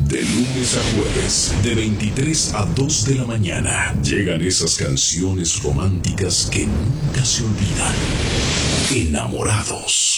De lunes a jueves, de 23 a 2 de la mañana, llegan esas canciones románticas que nunca se olvidan. Enamorados.